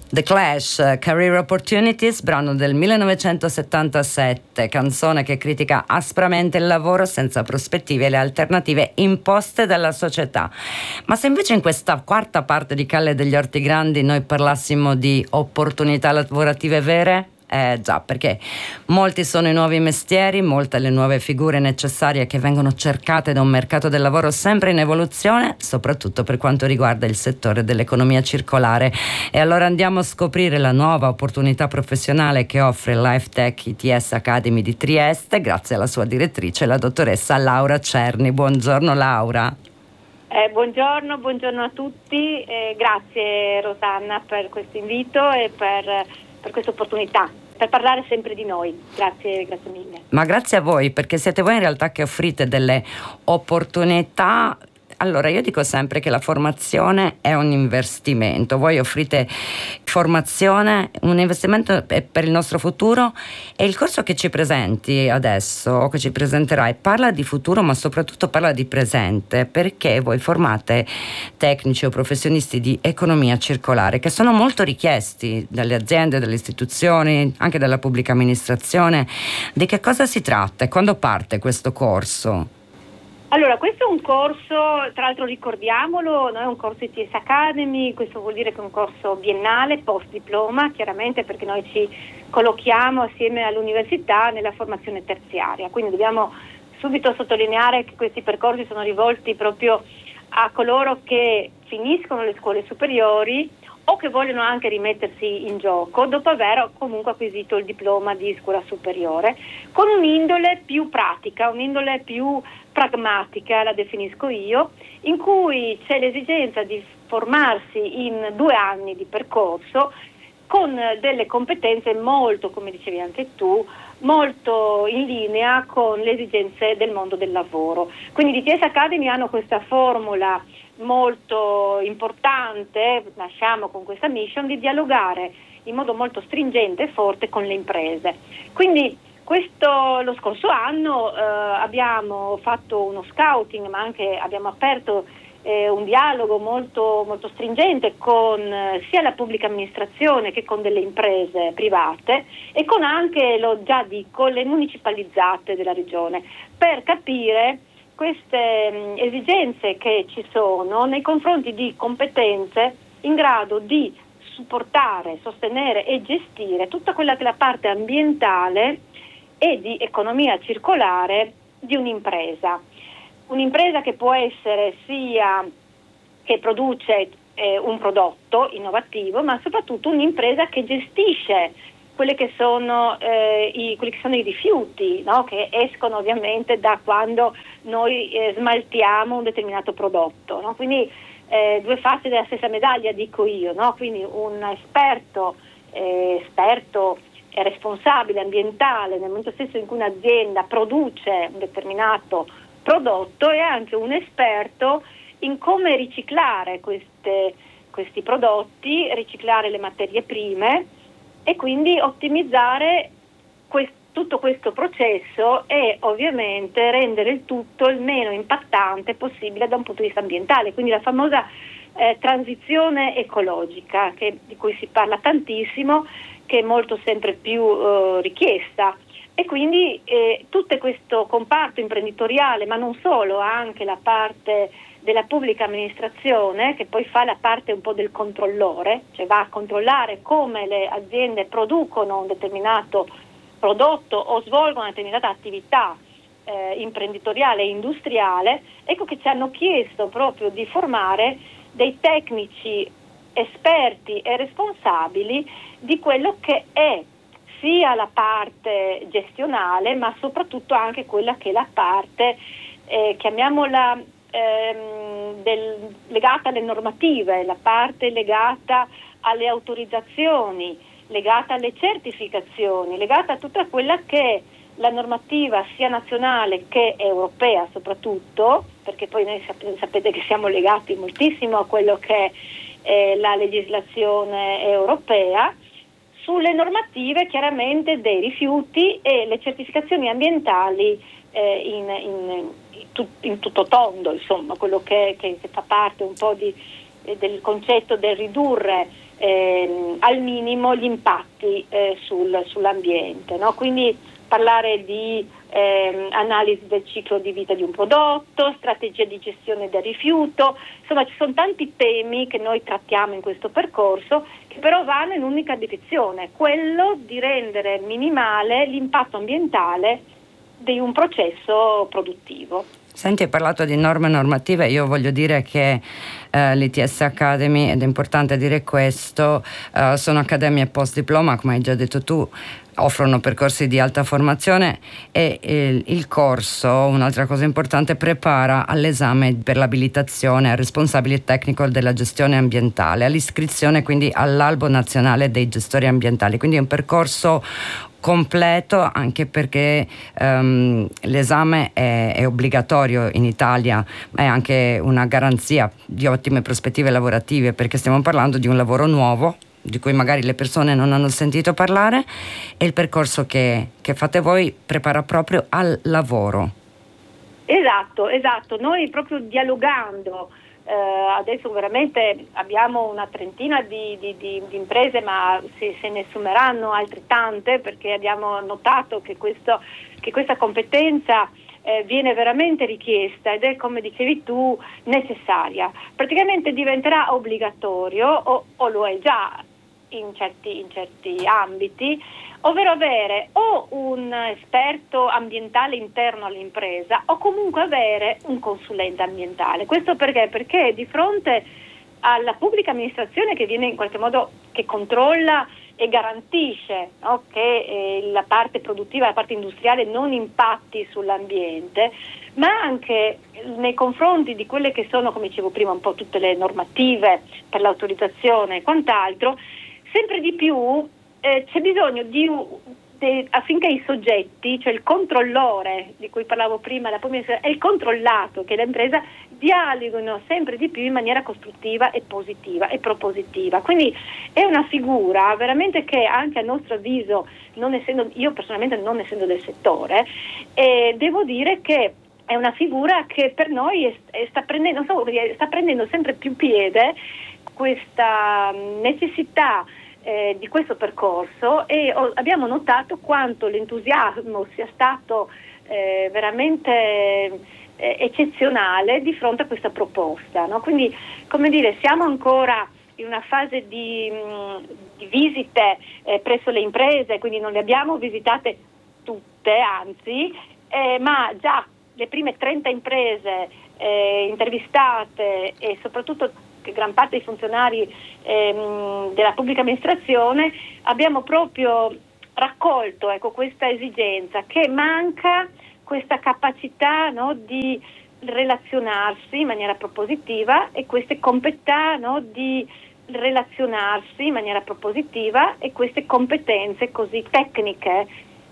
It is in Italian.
The Clash, Career Opportunities, brano del 1977, canzone che critica aspramente il lavoro senza prospettive e le alternative imposte dalla società. Ma se invece in questa quarta parte di Calle degli Orti Grandi noi parlassimo di opportunità lavorative vere? Già, perché molti sono i nuovi mestieri, molte le nuove figure necessarie che vengono cercate da un mercato del lavoro sempre in evoluzione, soprattutto per quanto riguarda il settore dell'economia circolare. E allora andiamo a scoprire la nuova opportunità professionale che offre LifeTech ITS Academy di Trieste, grazie alla sua direttrice, la dottoressa Laura Cerni. Buongiorno Laura. Buongiorno a tutti, grazie Rosanna per questo invito e per questa opportunità, per parlare sempre di noi. Grazie mille. Ma grazie a voi, perché siete voi in realtà che offrite delle opportunità. Allora, io dico sempre che la formazione è un investimento. Voi offrite formazione, un investimento per il nostro futuro, e il corso che ci presenti adesso, o che ci presenterai, parla di futuro ma soprattutto parla di presente, perché voi formate tecnici o professionisti di economia circolare che sono molto richiesti dalle aziende, dalle istituzioni, anche dalla pubblica amministrazione. Di che cosa si tratta e quando parte questo corso? Allora, questo è un corso, tra l'altro ricordiamolo, no? È un corso ITS Academy, questo vuol dire che è un corso biennale, post diploma, chiaramente, perché noi ci collochiamo assieme all'università nella formazione terziaria, quindi dobbiamo subito sottolineare che questi percorsi sono rivolti proprio a coloro che finiscono le scuole superiori o che vogliono anche rimettersi in gioco dopo aver comunque acquisito il diploma di scuola superiore, con un'indole più pratica, un'indole più pragmatica, la definisco io, in cui c'è l'esigenza di formarsi in 2 anni di percorso con delle competenze molto, come dicevi anche tu, molto in linea con le esigenze del mondo del lavoro. Quindi l'ITS Academy hanno questa formula molto importante, nasciamo con questa mission, di dialogare in modo molto stringente e forte con le imprese. Quindi lo scorso anno abbiamo fatto uno scouting, ma anche abbiamo aperto un dialogo molto, molto stringente con sia la pubblica amministrazione che con delle imprese private e con anche, le municipalizzate della regione, per capire queste esigenze che ci sono nei confronti di competenze in grado di supportare, sostenere e gestire tutta quella che è la parte ambientale e di economia circolare di un'impresa. Un'impresa che può essere sia che produce un prodotto innovativo, ma soprattutto un'impresa che gestisce quelli che sono i rifiuti, no? Che escono ovviamente da quando noi smaltiamo un determinato prodotto, no? Quindi 2 facce della stessa medaglia, dico io, no? Quindi un esperto e responsabile ambientale nel momento stesso in cui un'azienda produce un determinato prodotto, e anche un esperto in come riciclare questi prodotti, riciclare le materie prime e quindi ottimizzare tutto questo processo e ovviamente rendere il tutto il meno impattante possibile da un punto di vista ambientale, quindi la famosa transizione ecologica di cui si parla tantissimo, che è molto sempre più richiesta. E quindi tutto questo comparto imprenditoriale, ma non solo, anche la parte della pubblica amministrazione, che poi fa la parte un po' del controllore, cioè va a controllare come le aziende producono un determinato prodotto o svolgono una determinata attività imprenditoriale e industriale. Ecco che ci hanno chiesto proprio di formare dei tecnici esperti e responsabili di quello che è sia la parte gestionale, ma soprattutto anche quella che è la parte, chiamiamola, legata alle normative, la parte legata alle autorizzazioni, legata alle certificazioni, legata a tutta quella che è la normativa sia nazionale che europea soprattutto, perché poi noi sapete che siamo legati moltissimo a quello che è la legislazione europea, sulle normative chiaramente dei rifiuti e le certificazioni ambientali in tutto tondo, insomma, quello che fa parte un po' di del concetto del ridurre al minimo gli impatti sull'ambiente, no? Quindi parlare di analisi del ciclo di vita di un prodotto, strategia di gestione del rifiuto, insomma ci sono tanti temi che noi trattiamo in questo percorso che però vanno in un'unica direzione, quello di rendere minimale l'impatto ambientale di un processo produttivo. Senti, hai parlato di norme normative, io voglio dire che l'ITS Academy, ed è importante dire questo, sono accademie post diploma, come hai già detto tu, offrono percorsi di alta formazione e il corso, un'altra cosa importante, prepara all'esame per l'abilitazione al responsabile tecnico della gestione ambientale, all'iscrizione quindi all'Albo Nazionale dei Gestori Ambientali, quindi è un percorso completo, anche perché l'esame è obbligatorio in Italia, ma è anche una garanzia di ottime prospettive lavorative, perché stiamo parlando di un lavoro nuovo di cui magari le persone non hanno sentito parlare, e il percorso che fate voi prepara proprio al lavoro. Esatto, noi proprio dialogando, adesso veramente abbiamo una trentina di imprese, ma se ne assumeranno altrettante, perché abbiamo notato che questa competenza viene veramente richiesta ed è, come dicevi tu, necessaria. Praticamente diventerà obbligatorio, o lo è già in certi ambiti, ovvero avere o un esperto ambientale interno all'impresa o comunque avere un consulente ambientale. Questo perché? Perché di fronte alla pubblica amministrazione, che viene in qualche modo, che controlla e garantisce, no, che la parte produttiva, la parte industriale non impatti sull'ambiente, ma anche nei confronti di quelle che sono, come dicevo prima, un po' tutte le normative per l'autorizzazione e quant'altro, sempre di più c'è bisogno affinché i soggetti, cioè il controllore di cui parlavo prima, e il controllato, che è l'impresa, dialoghino sempre di più in maniera costruttiva e positiva e propositiva. Quindi è una figura veramente che, anche a nostro avviso, io personalmente non essendo del settore, devo dire che è una figura che per noi sta prendendo sempre più piede questa necessità di questo percorso, e abbiamo notato quanto l'entusiasmo sia stato veramente eccezionale di fronte a questa proposta, no? Quindi, come dire, siamo ancora in una fase di visite presso le imprese, quindi non le abbiamo visitate tutte, anzi, ma già le prime 30 imprese intervistate, e soprattutto che gran parte dei funzionari della pubblica amministrazione, abbiamo proprio raccolto, questa esigenza, che manca questa capacità, no, di relazionarsi in maniera propositiva, e queste competenze, no, di relazionarsi in maniera propositiva, e queste competenze così tecniche